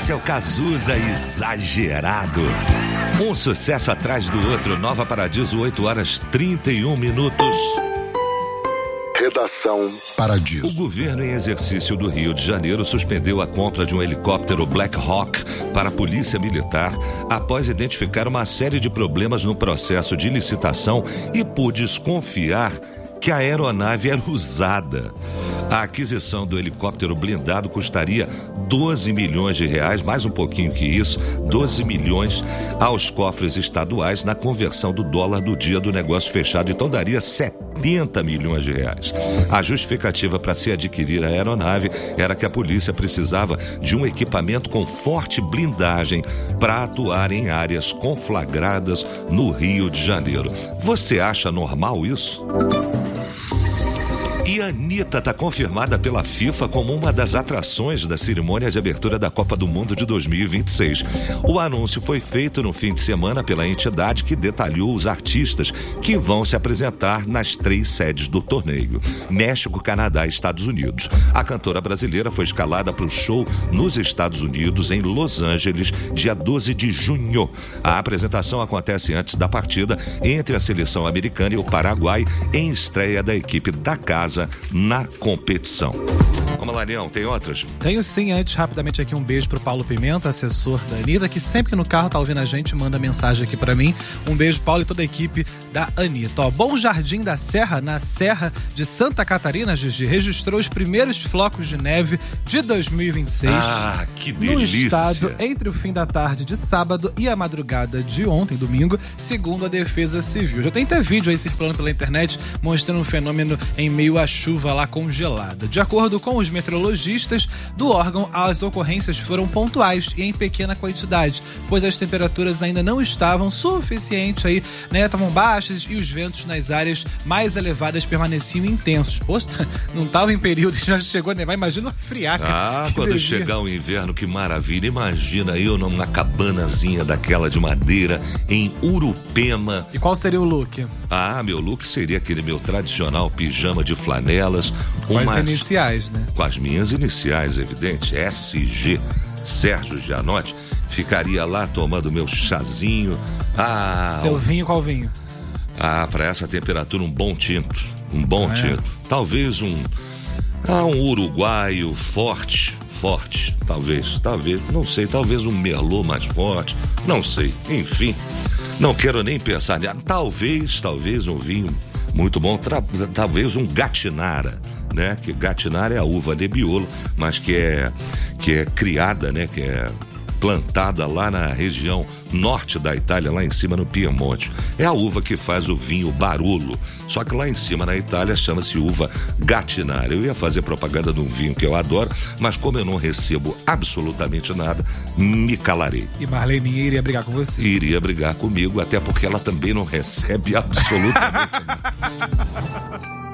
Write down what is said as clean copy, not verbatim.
Esse é o Cazuza Exagerado. Um sucesso atrás do outro. Nova Paradiso, 8h31. Redação Paradiso. O governo em exercício do Rio de Janeiro suspendeu a compra de um helicóptero Black Hawk para a Polícia Militar após identificar uma série de problemas no processo de licitação e por desconfiar que a aeronave era usada. A aquisição do helicóptero blindado custaria 12 milhões de reais, mais um pouquinho que isso, 12 milhões aos cofres estaduais na conversão do dólar do dia do negócio fechado, então daria 70 milhões de reais. A justificativa para se adquirir a aeronave era que a polícia precisava de um equipamento com forte blindagem para atuar em áreas conflagradas no Rio de Janeiro. Você acha normal isso? E a Anitta está confirmada pela FIFA como uma das atrações da cerimônia de abertura da Copa do Mundo de 2026. O anúncio foi feito no fim de semana pela entidade que detalhou os artistas que vão se apresentar nas 3 sedes do torneio: México, Canadá e Estados Unidos. A cantora brasileira foi escalada para o show nos Estados Unidos, em Los Angeles, dia 12 de junho. A apresentação acontece antes da partida entre a seleção americana e o Paraguai, em estreia da equipe da casa na competição. Vamos lá, Leão, tem outras? Tenho sim. Antes, rapidamente aqui, um beijo pro Paulo Pimenta, assessor da Anitta, que sempre que no carro tá ouvindo a gente, manda mensagem aqui pra mim. Um beijo, Paulo, e toda a equipe da Anitta. Ó, Bom Jardim da Serra, na Serra de Santa Catarina, Gigi, registrou os primeiros flocos de neve de 2026. Ah, que delícia! No estado, entre o fim da tarde de sábado e a madrugada de ontem, domingo, segundo a Defesa Civil. Já tem até vídeo aí circulando pela internet mostrando um fenômeno em meio à chuva lá congelada. De acordo com os meteorologistas do órgão, as ocorrências foram pontuais e em pequena quantidade, pois as temperaturas ainda não estavam suficientes aí, né? Estavam baixas e os ventos nas áreas mais elevadas permaneciam intensos. Poxa, não estava em período e já chegou a nevar. Imagina uma friaca. Ah, quando chegar o inverno, que maravilha. Imagina eu numa cabanazinha daquela de madeira em Urupema. E qual seria o look? Ah, meu look seria aquele meu tradicional pijama de flanelas. Com as iniciais, né? Com as minhas iniciais, evidente. SG, Sérgio Gianotti. Ficaria lá tomando meu chazinho. Seu vinho, qual vinho? Ah, para essa temperatura, um bom tinto. Um bom tinto. Talvez um uruguaio forte, talvez, não sei, talvez um merlot mais forte, não sei, enfim, não quero nem pensar nisso. Talvez um vinho muito bom, talvez um Gattinara, né? Que Gattinara é a uva Nebbiolo, mas que é criada, né? Que é plantada lá na região norte da Itália, lá em cima no Piemonte. É a uva que faz o vinho Barolo, só que lá em cima na Itália chama-se uva Gattinara. Eu ia fazer propaganda de um vinho que eu adoro, mas como eu não recebo absolutamente nada, me calarei. E Marleninha iria brigar com você? Iria brigar comigo, até porque ela também não recebe absolutamente nada.